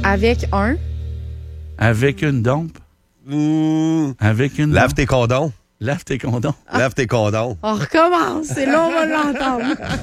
Avec un. Avec une dompe. Avec une Lave dompe. tes condoms. Lave tes condoms. Lave tes condoms. On recommence. C'est là, on va l'entendre.